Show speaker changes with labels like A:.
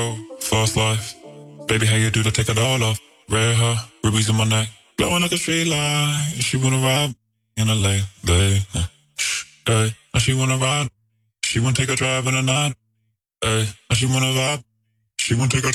A: Fast life. Baby, how you do to take it all off? Red hair, rubies in my neck, glowing like a street light. She wanna ride in a late, day. Hey, now she wanna ride. She wanna take a drive in the night. Hey, now she wanna vibe. She wanna take a